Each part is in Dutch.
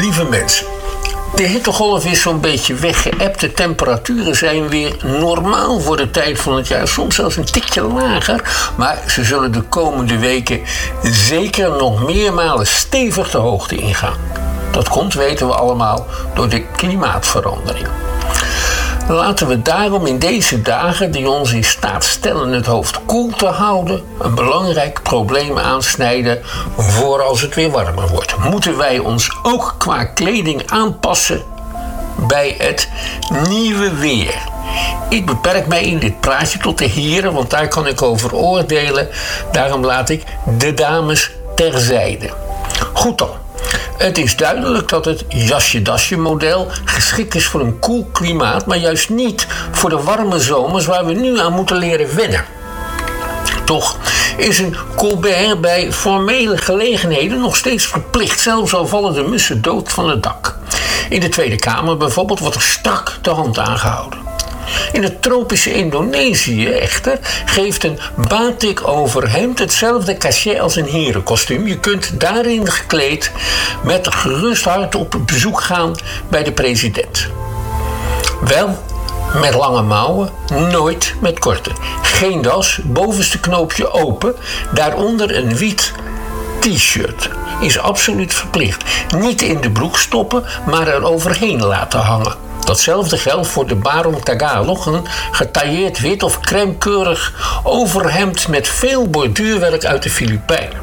Lieve mensen, de hittegolf is zo'n beetje weggeëpt. De temperaturen zijn weer normaal voor de tijd van het jaar. Soms zelfs een tikje lager. Maar ze zullen de komende weken zeker nog meermalen stevig de hoogte ingaan. Dat komt, weten we allemaal, door de klimaatverandering. Laten we daarom in deze dagen, die ons in staat stellen het hoofd koel te houden, een belangrijk probleem aansnijden voor als het weer warmer wordt. Moeten wij ons ook qua kleding aanpassen bij het nieuwe weer? Ik beperk mij in dit praatje tot de heren, want daar kan ik over oordelen. Daarom laat ik de dames terzijde. Goed dan. Het is duidelijk dat het jasje-dasje model geschikt is voor een koel klimaat, maar juist niet voor de warme zomers waar we nu aan moeten leren wennen. Toch is een colbert bij formele gelegenheden nog steeds verplicht, zelfs al vallen de mussen dood van het dak. In de Tweede Kamer bijvoorbeeld wordt er strak de hand aangehouden. In het tropische Indonesië echter geeft een batik overhemd hetzelfde cachet als een herenkostuum. Je kunt daarin gekleed met een gerust hart op bezoek gaan bij de president. Wel met lange mouwen, nooit met korte. Geen das, bovenste knoopje open, daaronder een wit t-shirt. Is absoluut verplicht. Niet in de broek stoppen, maar er overheen laten hangen. Datzelfde geldt voor de Barong Tagalog, een getailleerd wit of crèmekleurig overhemd met veel borduurwerk uit de Filipijnen.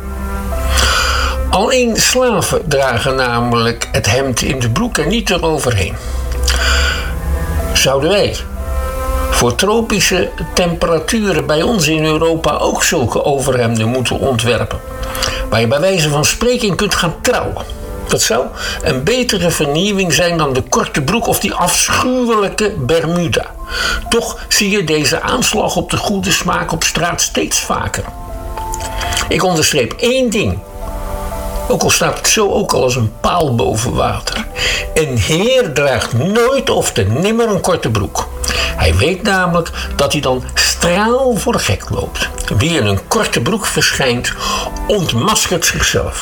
Alleen slaven dragen namelijk het hemd in de broek en niet eroverheen. Zouden wij voor tropische temperaturen bij ons in Europa ook zulke overhemden moeten ontwerpen, waar je bij wijze van spreken kunt gaan trouwen? Dat zou een betere vernieuwing zijn dan de korte broek of die afschuwelijke Bermuda. Toch zie je deze aanslag op de goede smaak op straat steeds vaker. Ik onderstreep één ding, ook al staat het zo ook al als een paal boven water. Een heer draagt nooit of te nimmer een korte broek. Hij weet namelijk dat hij dan straal voor de gek loopt. Wie in een korte broek verschijnt, ontmaskert zichzelf.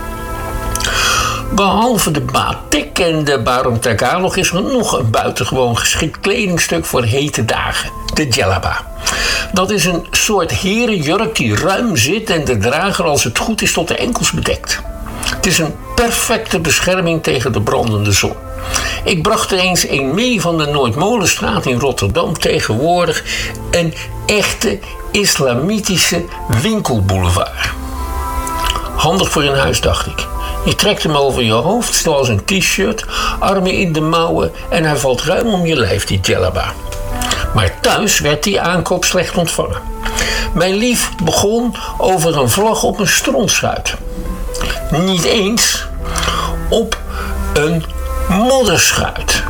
Behalve de batik en de Barong Tagalog is er nog een buitengewoon geschikt kledingstuk voor hete dagen. De djellaba. Dat is een soort herenjurk die ruim zit en de drager als het goed is tot de enkels bedekt. Het is een perfecte bescherming tegen de brandende zon. Ik bracht er eens een mee van de Noordmolenstraat in Rotterdam, tegenwoordig een echte islamitische winkelboulevard. Handig voor in huis, dacht ik. Je trekt hem over je hoofd, zoals een t-shirt, armen in de mouwen en hij valt ruim om je lijf, die djellaba. Maar thuis werd die aankoop slecht ontvangen. Mijn lief begon over een vlag op een strontschuit. Niet eens op een modderschuit.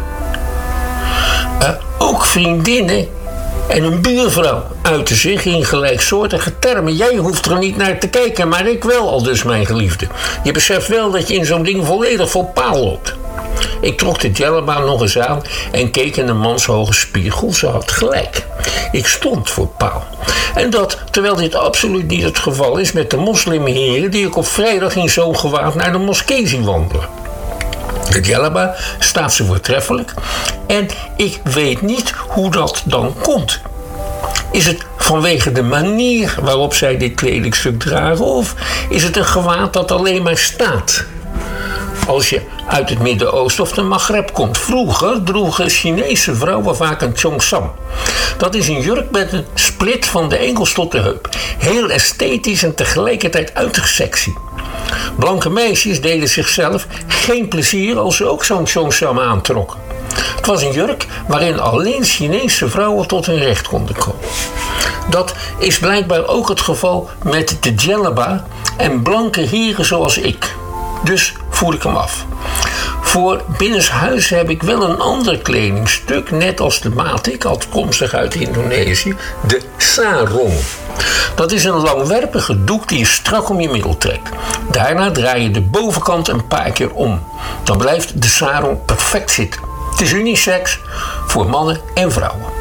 Ook vriendinnen en een buurvrouw uitte zich in gelijksoortige termen. Jij hoeft er niet naar te kijken, maar ik wel, al dus mijn geliefde. Je beseft wel dat je in zo'n ding volledig voor paal loopt. Ik trok de djellaba nog eens aan en keek in de manshoge spiegel. Ze had gelijk. Ik stond voor paal. En dat terwijl dit absoluut niet het geval is met de moslimheren die ik op vrijdag in zo'n gewaad naar de moskee zie wandelen. De djellaba staat ze voortreffelijk en ik weet niet hoe dat dan komt. Is het vanwege de manier waarop zij dit kledingstuk dragen of is het een gewaad dat alleen maar staat? Als je uit het Midden-Oosten of de Maghreb komt. Vroeger droegen Chinese vrouwen vaak een cheongsam. Dat is een jurk met een split van de enkels tot de heup. Heel esthetisch en tegelijkertijd uiterst sexy. Blanke meisjes deden zichzelf geen plezier als ze ook zo'n cheongsam aantrokken. Het was een jurk waarin alleen Chinese vrouwen tot hun recht konden komen. Dat is blijkbaar ook het geval met de djellaba en blanke heren zoals ik. Dus voer ik hem af. Voor binnenshuis heb ik wel een ander kledingstuk, net als de batik, afkomstig uit Indonesië, de sarong. Dat is een langwerpige doek die je strak om je middel trekt. Daarna draai je de bovenkant een paar keer om. Dan blijft de sarong perfect zitten. Het is unisex voor mannen en vrouwen.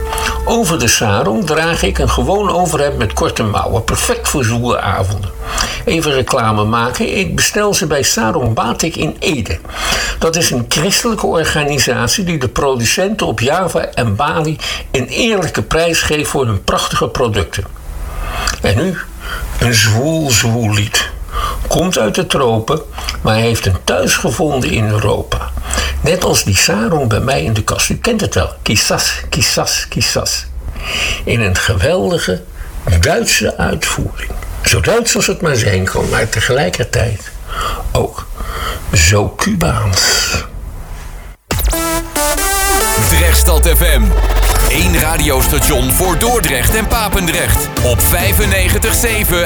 Over de sarong draag ik een gewoon overhemd met korte mouwen. Perfect voor zwoele avonden. Even reclame maken. Ik bestel ze bij Sarong Batik in Ede. Dat is een christelijke organisatie die de producenten op Java en Bali een eerlijke prijs geeft voor hun prachtige producten. En nu een zwoel lied. Komt uit de tropen, maar heeft een thuis gevonden in Europa. Net als die sarong bij mij in de kast. U kent het wel. Kisas, kisas, kisas. In een geweldige Duitse uitvoering. Zo Duits als het maar zijn kan, maar tegelijkertijd ook zo Cubaans. Drechtstad FM. 1 radiostation voor Dordrecht en Papendrecht. Op 95.7